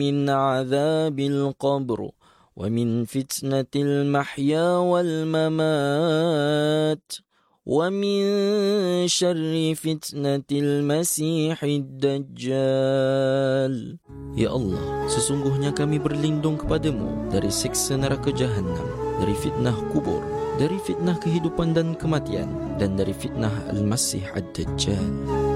من عذاب القبر ومن فتنة المحيا والممات ومن شر فتنة المسيح الدجال. Ya Allah, sesungguhnya kami berlindung kepadamu dari siksa neraka Jahannam, dari fitnah kubur, dari fitnah kehidupan dan kematian, dan dari fitnah Al-Masih Ad-Dajjal.